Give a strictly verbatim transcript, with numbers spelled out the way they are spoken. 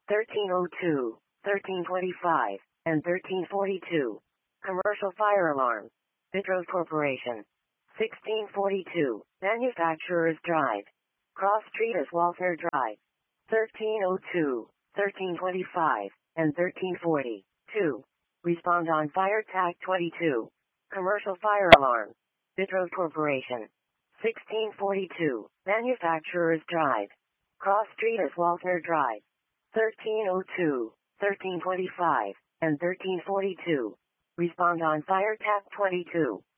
thirteen oh two, thirteen twenty-five, and thirteen forty-two. Commercial fire alarm. Bitros Corporation. sixteen forty-two, Manufacturers Drive. Cross Street as Walther Drive. thirteen oh two, thirteen twenty-five, and thirteen forty-two. Respond on Fire T A C twenty-two. Commercial fire alarm. Bitros Corporation. sixteen forty-two, Manufacturers Drive. Cross Street as Walther Drive. thirteen oh two, thirteen twenty-five, and thirteen forty-two. Respond on Fire T A C twenty-two.